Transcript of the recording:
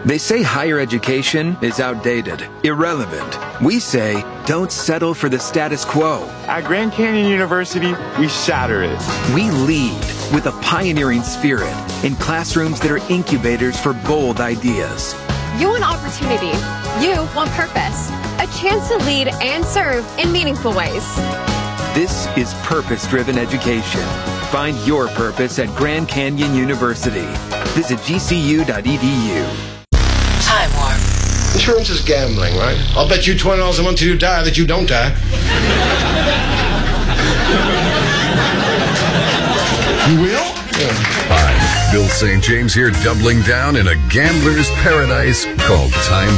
They say higher education is outdated, irrelevant. We say, don't settle for the status quo. At Grand Canyon University, we shatter it. We lead with a pioneering spirit in classrooms that are incubators for bold ideas. You want opportunity. You want purpose. A chance to lead and serve in meaningful ways. This is purpose-driven education. Find your purpose at Grand Canyon University. Visit gcu.edu. Time Warp. Insurance is gambling, right? I'll bet you $20 a month till you die that you don't die. You will? Yeah. Hi, Bill St. James here, doubling down in a gambler's paradise called Time